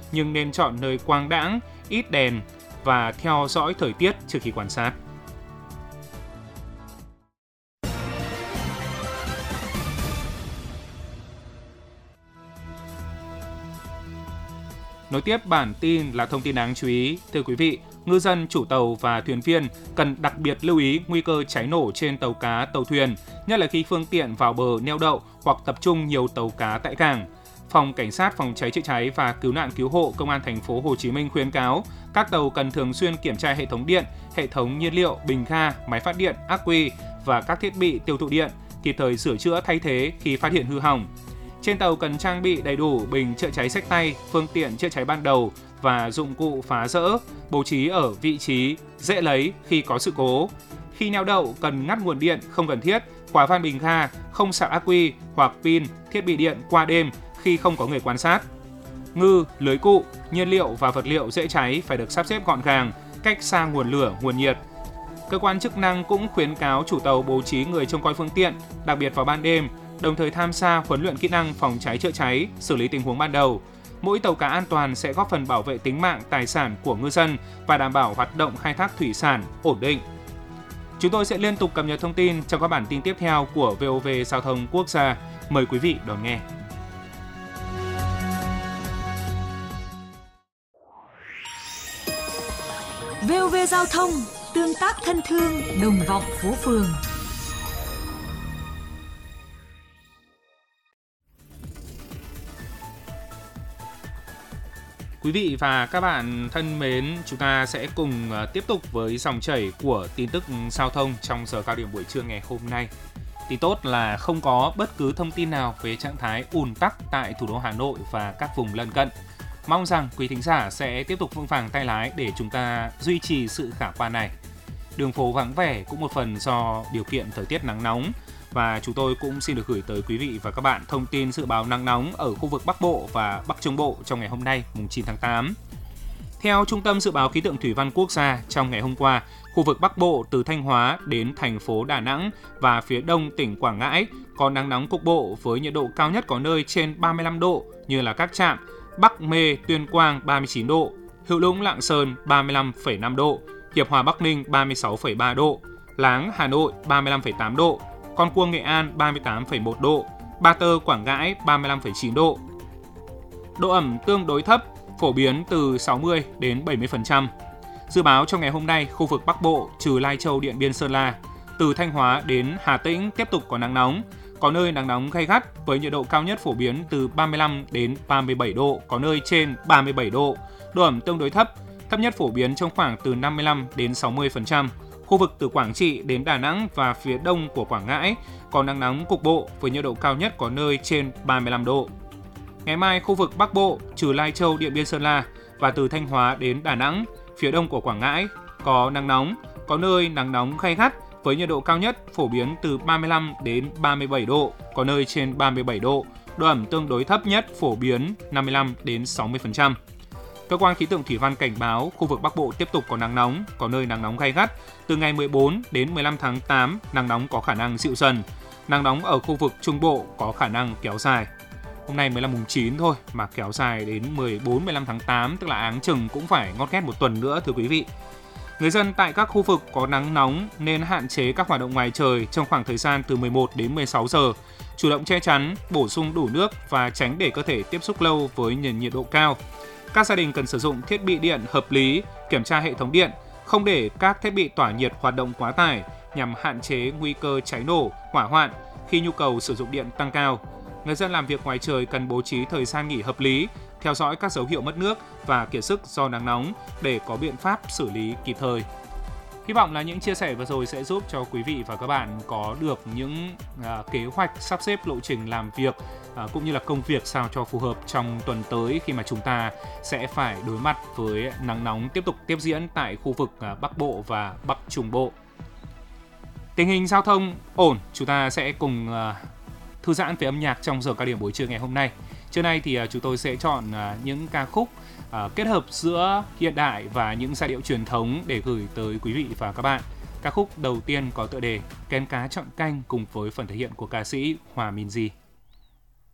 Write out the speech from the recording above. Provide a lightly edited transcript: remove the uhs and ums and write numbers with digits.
nhưng nên chọn nơi quang đãng, ít đèn và theo dõi thời tiết trước khi quan sát. Nối tiếp bản tin là thông tin đáng chú ý. Thưa quý vị, ngư dân, chủ tàu và thuyền viên cần đặc biệt lưu ý nguy cơ cháy nổ trên tàu cá, tàu thuyền, nhất là khi phương tiện vào bờ neo đậu hoặc tập trung nhiều tàu cá tại cảng. Phòng Cảnh sát Phòng cháy chữa cháy và Cứu nạn Cứu hộ Công an thành phố Hồ Chí Minh khuyến cáo các tàu cần thường xuyên kiểm tra hệ thống điện, hệ thống nhiên liệu, bình ga, máy phát điện, ắc quy và các thiết bị tiêu thụ điện, kịp thời sửa chữa thay thế khi phát hiện hư hỏng. Trên tàu cần trang bị đầy đủ bình chữa cháy xách tay, phương tiện chữa cháy ban đầu và dụng cụ phá rỡ, bố trí ở vị trí dễ lấy khi có sự cố. Khi neo đậu cần ngắt nguồn điện không cần thiết, khóa van bình ga, không sạc ắc quy hoặc pin, thiết bị điện qua đêm khi không có người quan sát. Ngư, lưới cụ, nhiên liệu và vật liệu dễ cháy phải được sắp xếp gọn gàng, cách xa nguồn lửa, nguồn nhiệt. Cơ quan chức năng cũng khuyến cáo chủ tàu bố trí người trông coi phương tiện, đặc biệt vào ban đêm, đồng thời tham gia huấn luyện kỹ năng phòng cháy chữa cháy, xử lý tình huống ban đầu. Mỗi tàu cá an toàn sẽ góp phần bảo vệ tính mạng, tài sản của ngư dân và đảm bảo hoạt động khai thác thủy sản ổn định. Chúng tôi sẽ liên tục cập nhật thông tin trong các bản tin tiếp theo của VOV Giao thông Quốc gia. Mời quý vị đón nghe. VOV Giao thông, tương tác thân thương, đồng vọng phố phường. Quý vị và các bạn thân mến, chúng ta sẽ cùng tiếp tục với dòng chảy của tin tức giao thông trong giờ cao điểm buổi trưa ngày hôm nay. Tin tốt là không có bất cứ thông tin nào về trạng thái ùn tắc tại thủ đô Hà Nội và các vùng lân cận. Mong rằng quý thính giả sẽ tiếp tục vững vàng tay lái để chúng ta duy trì sự khả quan này. Đường phố vắng vẻ cũng một phần do điều kiện thời tiết nắng nóng, và chúng tôi cũng xin được gửi tới quý vị và các bạn thông tin dự báo nắng nóng ở khu vực Bắc Bộ và Bắc Trung Bộ trong ngày hôm nay, mùng 9 tháng 8. Theo Trung tâm Dự báo Khí tượng Thủy văn Quốc gia, trong ngày hôm qua, khu vực Bắc Bộ từ Thanh Hóa đến thành phố Đà Nẵng và phía đông tỉnh Quảng Ngãi có nắng nóng cục bộ với nhiệt độ cao nhất có nơi trên 35 độ như là các trạm Bắc Mê, Tuyên Quang 39 độ, Hữu Lũng, Lạng Sơn 35,5 độ, Hiệp Hòa, Bắc Ninh 36,3 độ, Láng, Hà Nội 35,8 độ, Con Cuông, Nghệ An 38,1 độ, Ba Tơ, Quảng Ngãi 35,9 độ. Độ ẩm tương đối thấp, phổ biến từ 60 đến 70%. Dự báo trong ngày hôm nay, khu vực Bắc Bộ trừ Lai Châu, Điện Biên, Sơn La, từ Thanh Hóa đến Hà Tĩnh tiếp tục có nắng nóng, có nơi nắng nóng gay gắt với nhiệt độ cao nhất phổ biến từ 35 đến 37 độ, có nơi trên 37 độ. Độ ẩm tương đối thấp, thấp nhất phổ biến trong khoảng từ 55 đến 60%. Khu vực từ Quảng Trị đến Đà Nẵng và phía đông của Quảng Ngãi có nắng nóng cục bộ với nhiệt độ cao nhất có nơi trên 35 độ. Ngày mai, khu vực Bắc Bộ trừ Lai Châu, Điện Biên, Sơn La và từ Thanh Hóa đến Đà Nẵng, phía đông của Quảng Ngãi có nắng nóng, có nơi nắng nóng gay gắt với nhiệt độ cao nhất phổ biến từ 35 đến 37 độ, có nơi trên 37 độ. Độ ẩm tương đối thấp nhất phổ biến 55 đến 60%. Cơ quan khí tượng thủy văn cảnh báo khu vực Bắc Bộ tiếp tục có nắng nóng, có nơi nắng nóng gay gắt. Từ ngày 14 đến 15 tháng 8, nắng nóng có khả năng dịu dần. Nắng nóng ở khu vực Trung Bộ có khả năng kéo dài. Hôm nay mới là mùng 9 thôi mà kéo dài đến 14-15 tháng 8, tức là áng chừng cũng phải ngót nghét một tuần nữa thưa quý vị. Người dân tại các khu vực có nắng nóng nên hạn chế các hoạt động ngoài trời trong khoảng thời gian từ 11 đến 16 giờ. Chủ động che chắn, bổ sung đủ nước và tránh để cơ thể tiếp xúc lâu với nền nhiệt độ cao. Các gia đình cần sử dụng thiết bị điện hợp lý, kiểm tra hệ thống điện, không để các thiết bị tỏa nhiệt hoạt động quá tải nhằm hạn chế nguy cơ cháy nổ, hỏa hoạn khi nhu cầu sử dụng điện tăng cao. Người dân làm việc ngoài trời cần bố trí thời gian nghỉ hợp lý, theo dõi các dấu hiệu mất nước và kiệt sức do nắng nóng để có biện pháp xử lý kịp thời. Hy vọng là những chia sẻ vừa rồi sẽ giúp cho quý vị và các bạn có được những kế hoạch sắp xếp lộ trình làm việc cũng như là công việc sao cho phù hợp trong tuần tới khi mà chúng ta sẽ phải đối mặt với nắng nóng tiếp tục tiếp diễn tại khu vực Bắc Bộ và Bắc Trung Bộ. Tình hình giao thông ổn, chúng ta sẽ cùng thư giãn về âm nhạc trong giờ cao điểm buổi trưa ngày hôm nay. Trưa nay thì chúng tôi sẽ chọn những ca khúc kết hợp giữa hiện đại và những giai điệu truyền thống để gửi tới quý vị và các bạn. Ca khúc đầu tiên có tựa đề Kén cá chọn canh cùng với phần thể hiện của ca sĩ Hòa Minzy.